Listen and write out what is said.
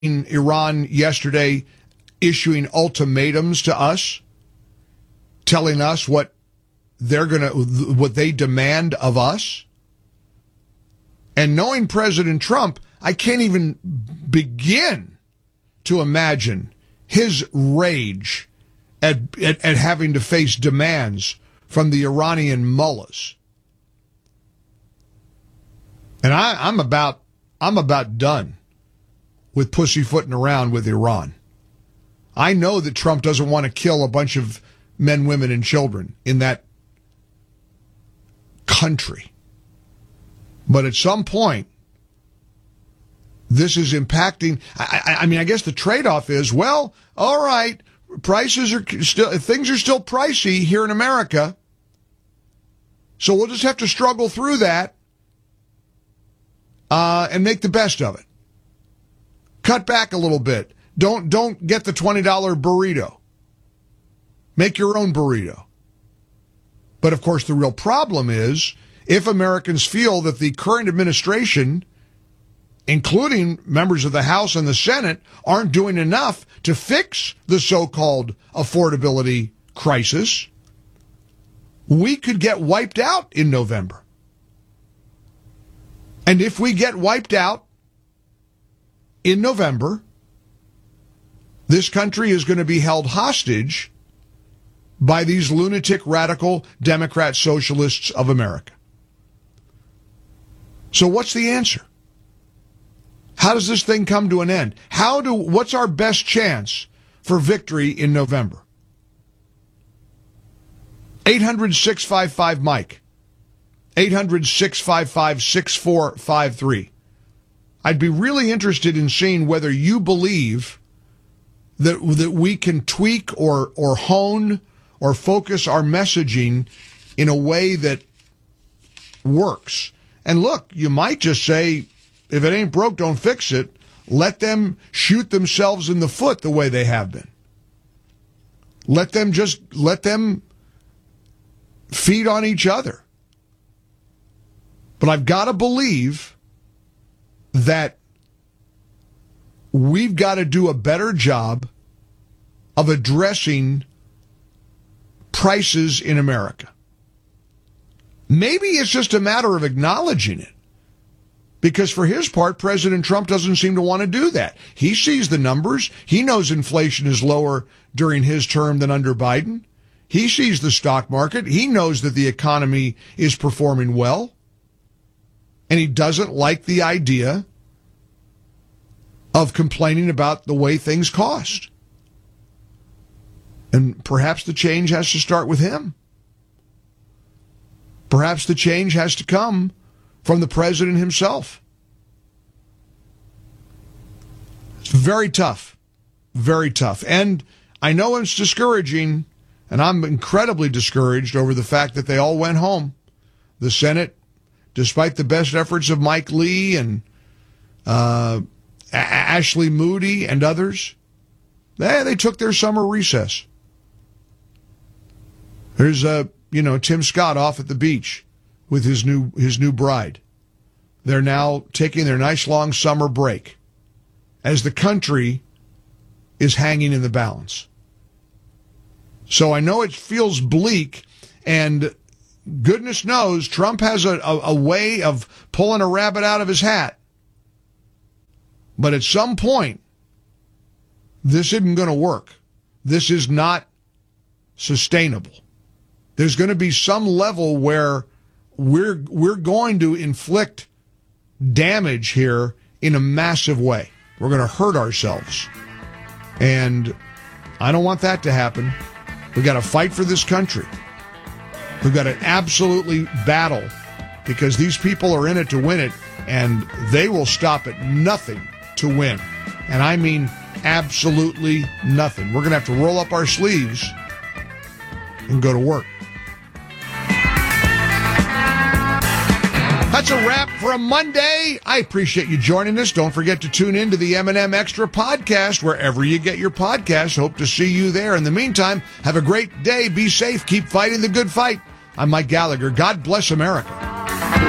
Iran yesterday issuing ultimatums to us, telling us what they demand of us. And knowing President Trump, I can't even begin to imagine his rage at having to face demands from the Iranian mullahs. And I'm about done with pussyfooting around with Iran. I know that Trump doesn't want to kill a bunch of men, women, and children in that country. But at some point, this is impacting. I mean, I guess the trade-off is, well, all right, things are still pricey here in America. So we'll just have to struggle through that and make the best of it. Cut back a little bit. Don't get the $20 burrito. Make your own burrito. But of course, the real problem is if Americans feel that the current administration, including members of the House and the Senate, aren't doing enough to fix the so-called affordability crisis, we could get wiped out in November. And if we get wiped out in November, this country is going to be held hostage by these lunatic, radical Democrat socialists of America. So what's the answer? How does this thing come to an end? What's our best chance for victory in November? 800-655-MIKE. 800-655-6453. I'd be really interested in seeing whether you believe that we can tweak or hone or focus our messaging in a way that works. And look, you might just say, if it ain't broke, don't fix it. Let them shoot themselves in the foot the way they have been. Let them feed on each other. But I've got to believe that we've got to do a better job of addressing prices in America. Maybe it's just a matter of acknowledging it. Because for his part, President Trump doesn't seem to want to do that. He sees the numbers. He knows inflation is lower during his term than under Biden. He sees the stock market. He knows that the economy is performing well. And he doesn't like the idea of complaining about the way things cost. And perhaps the change has to start with him. Perhaps the change has to come from the president himself. It's very tough. Very tough. And I know it's discouraging, and I'm incredibly discouraged over the fact that they all went home. The Senate, despite the best efforts of Mike Lee and Ashley Moody and others, they took their summer recess. There's Tim Scott off at the beach with his new bride. They're now taking their nice long summer break as the country is hanging in the balance. So I know it feels bleak, and goodness knows Trump has a way of pulling a rabbit out of his hat. But at some point, this isn't going to work. This is not sustainable. There's going to be some level where we're going to inflict damage here in a massive way. We're going to hurt ourselves. And I don't want that to happen. We've got to fight for this country. We've got to absolutely battle, because these people are in it to win it, and they will stop at nothing to win. And I mean absolutely nothing. We're going to have to roll up our sleeves and go to work. That's a wrap for a Monday. I appreciate you joining us. Don't forget to tune in to the M&M Extra podcast wherever you get your podcasts. Hope to see you there. In the meantime, have a great day. Be safe. Keep fighting the good fight. I'm Mike Gallagher. God bless America.